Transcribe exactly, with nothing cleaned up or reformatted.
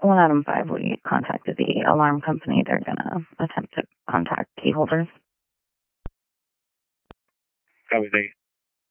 One out of five, we contacted the alarm company. They're going to attempt to contact key holders. Copy, thank you.